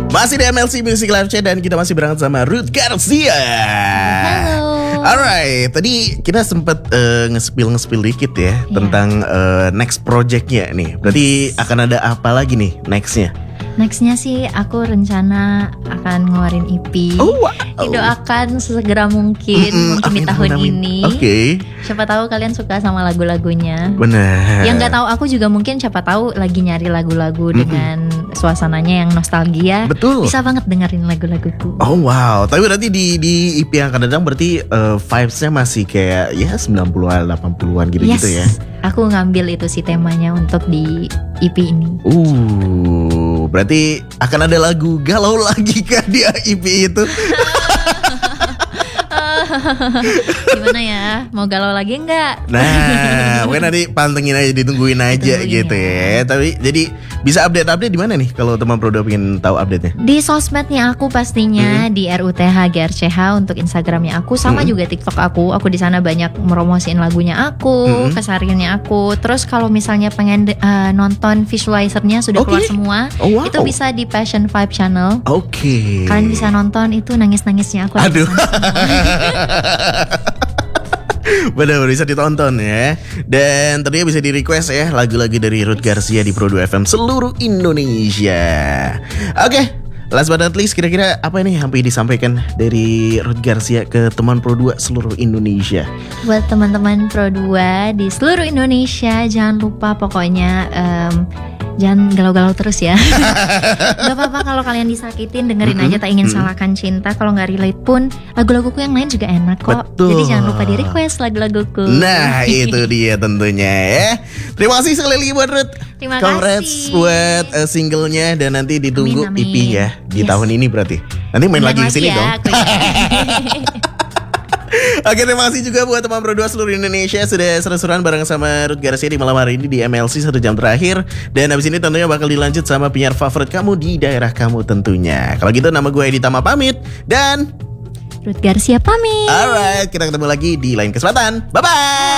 Masih di MLC Music Live Chat dan kita masih berangkat sama Ruth Garcia. Halo. Alright, tadi kita sempet nge-spill dikit ya tentang next projectnya nih. Berarti akan ada apa lagi nih nextnya? Nextnya sih aku rencana akan ngeluarin EP. Oh, wow. Didoakan sesegera mungkin di tahun ini. Oke. Siapa tahu kalian suka sama lagu-lagunya. Benar. Yang nggak tahu aku juga mungkin siapa tahu lagi nyari lagu-lagu dengan suasananya yang nostalgia. Betul. Bisa banget dengerin lagu-laguku. Oh wow, tapi berarti di EP yang akan datang berarti vibes-nya masih kayak ya 90-an, 80-an gitu-gitu ya. Aku ngambil itu sih temanya untuk di EP ini. Berarti akan ada lagu galau lagi kan di EP itu? Gimana ya? Mau galau lagi enggak? Nah, mungkin nanti pantengin aja, ditungguin aja gitu ya. Tapi jadi bisa update di mana nih kalau teman Prodo pengen tahu update-nya? Di sosmednya aku pastinya di RUTH GRCH untuk Instagramnya aku sama juga TikTok aku. Aku di sana banyak meromosiin lagunya aku, kesehariannya aku. Terus kalau misalnya pengen nonton visualizernya sudah keluar semua, itu bisa di Passion Vibe Channel. Oke. Kalian bisa nonton itu nangis-nangisnya aku. Aduh. Benar bisa ditonton ya. Dan tentunya bisa di request ya lagu-lagu dari Ruth Garcia di Pro 2 FM seluruh Indonesia. Oke, last but not least, kira-kira apa nih yang disampaikan dari Ruth Garcia ke teman Pro 2 seluruh Indonesia? Buat teman-teman Pro 2 di seluruh Indonesia, jangan lupa pokoknya jangan galau-galau terus ya. Gak apa-apa kalau kalian disakitin, dengerin aja Tak Ingin Salahkan Cinta. Kalau gak relate pun lagu-laguku yang lain juga enak kok. Betul. Jadi jangan lupa di request lagu-laguku. Nah itu dia tentunya ya. Terima kasih sekali lagi buat Ruth. Terima Congrats kasih buat singlenya. Dan nanti ditunggu amin. EP ya di tahun ini berarti. Nanti main lagi kesini ya, dong. Oke, terima kasih juga buat teman Pro 2 seluruh Indonesia sudah seru-seruan bareng sama Ruth Garcia di malam hari ini di MLC 1 jam terakhir. Dan habis ini tentunya bakal dilanjut sama penyiar favorit kamu di daerah kamu tentunya. Kalau gitu nama gue Edi Tama pamit dan Ruth Garcia pamit. alright, kita ketemu lagi di lain kesempatan. Bye-bye.